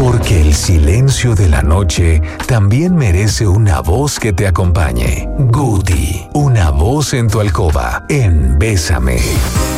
Porque el silencio de la noche también merece una voz que te acompañe. Guti, una voz en tu alcoba, en Bésame.